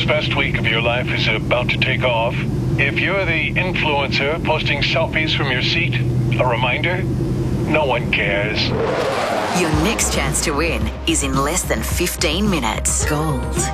best week of your life is about to take off. If you're the influencer posting selfies from your seat, a reminder, no one cares. Your next chance to win is in less than 15 minutes. Gold